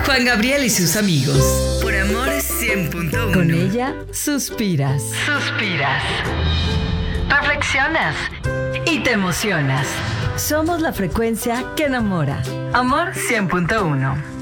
Juan Gabriel y sus amigos. Por Amor 100.1. Con ella suspiras. Suspiras. Reflexionas. Y te emocionas. Somos la frecuencia que enamora. Amor 100.1.